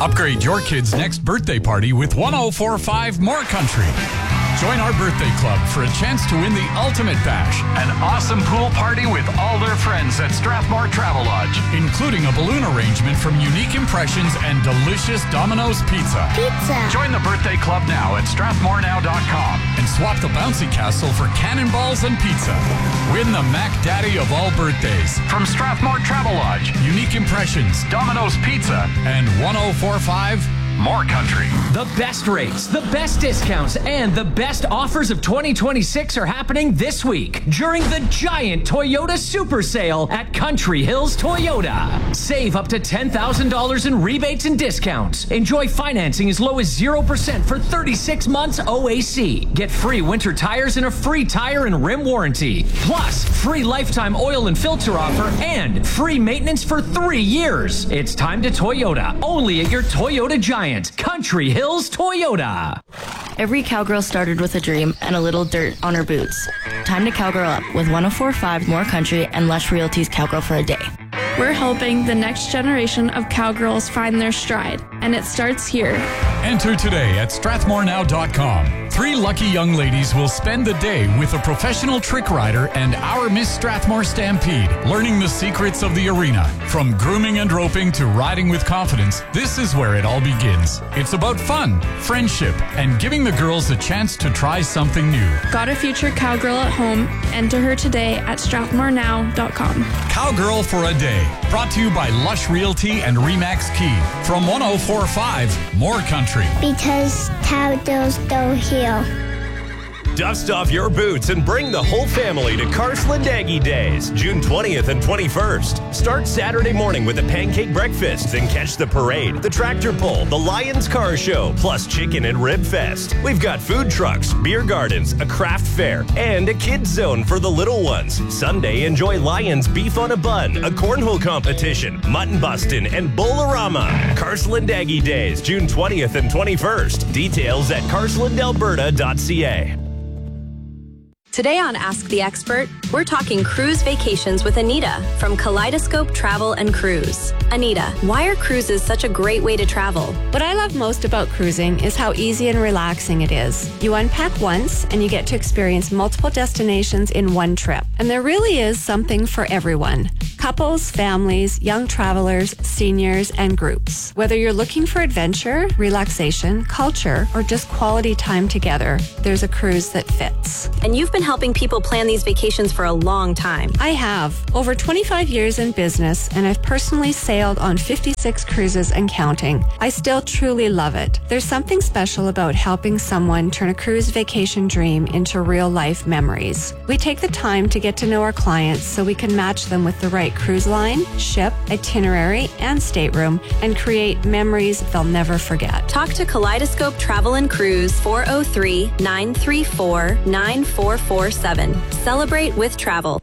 Upgrade your kid's next birthday party with 104.5 More Country. Join our birthday club for a chance to win the ultimate bash, an awesome pool party with all their friends at Strathmore Travel Lodge, including a balloon arrangement from Unique Impressions and delicious Domino's Pizza. Join the birthday club now at strathmorenow.com and swap the bouncy castle for cannonballs and pizza. Win the Mac Daddy of all birthdays from Strathmore Travel Lodge, Unique Impressions, Domino's Pizza, and 104.5 More Country. The best rates, the best discounts, and the best offers of 2026 are happening this week during the giant Toyota Super Sale at Country Hills Toyota. Save up to $10,000 in rebates and discounts. Enjoy financing as low as 0% for 36 months OAC. Get free winter tires and a free tire and rim warranty. Plus, free lifetime oil and filter offer and free maintenance for 3 years. It's time to Toyota, only at your Toyota Giant. Country Hills Toyota. Every cowgirl started with a dream and a little dirt on her boots. Time to cowgirl up with 104.5 More Country and Lush Realty's Cowgirl for a Day. We're helping the next generation of cowgirls find their stride, and it starts here. Enter today at strathmorenow.com. 3 lucky young ladies will spend the day with a professional trick rider and our Miss Strathmore Stampede, learning the secrets of the arena. From grooming and roping to riding with confidence, this is where it all begins. It's about fun, friendship, and giving the girls a chance to try something new. Got a future cowgirl at home? Enter her today at strathmorenow.com. Cowgirl for a Day, brought to you by Lush Realty and Remax Key. From 104.5 More Country. Because cowgirls go here. Dust off your boots and bring the whole family to Carslindaggy Days, June 20th and 21st. Start Saturday morning with a pancake breakfast, then catch the parade, the tractor pull, the Lions Car Show, plus chicken and rib fest. We've got food trucks, beer gardens, a craft fair, and a kids zone for the little ones. Sunday, enjoy Lions Beef on a Bun, a cornhole competition, mutton bustin', and Bolorama. Carslindaggy Days, June 20th and 21st. Details at carslandalberta.ca. Today on Ask the Expert, we're talking cruise vacations with Anita from Kaleidoscope Travel and Cruise. Anita, why are cruises such a great way to travel? What I love most about cruising is how easy and relaxing it is. You unpack once and you get to experience multiple destinations in one trip. And there really is something for everyone. Couples, families, young travelers, seniors, and groups. Whether you're looking for adventure, relaxation, culture, or just quality time together, there's a cruise that fits. And you've been helping people plan these vacations for a long time. I have. Over 25 years in business, and I've personally sailed on 56 cruises and counting. I still truly love it. There's something special about helping someone turn a cruise vacation dream into real-life memories. We take the time to get to know our clients so we can match them with the right cruise line, ship, itinerary, and stateroom, and create memories they'll never forget. Talk to Kaleidoscope Travel and Cruise 403-934-9447. Celebrate with travel.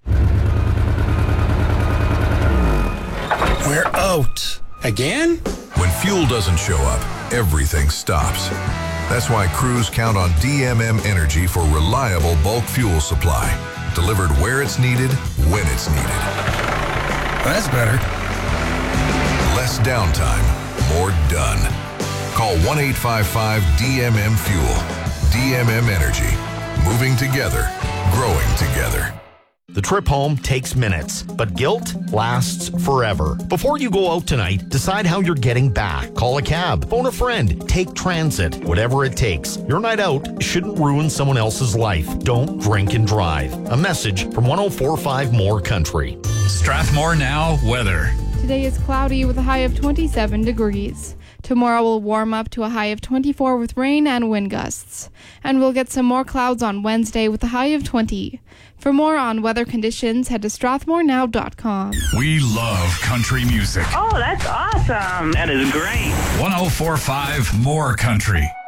We're out. Again? When fuel doesn't show up, everything stops. That's why crews count on DMM Energy for reliable bulk fuel supply. Delivered where it's needed, when it's needed. That's better. Less downtime, more done. Call 1-855-DMM-FUEL. DMM Energy. Moving together, growing together. The trip home takes minutes, but guilt lasts forever. Before you go out tonight, decide how you're getting back. Call a cab, phone a friend, take transit, whatever it takes. Your night out shouldn't ruin someone else's life. Don't drink and drive. A message from 104.5 More Country. Strathmore Now weather. Today is cloudy with a high of 27 degrees. Tomorrow will warm up to a high of 24 with rain and wind gusts. And we'll get some more clouds on Wednesday with a high of 20. For more on weather conditions, head to strathmorenow.com. We love country music. Oh, that's awesome. That is great. 104.5 More Country.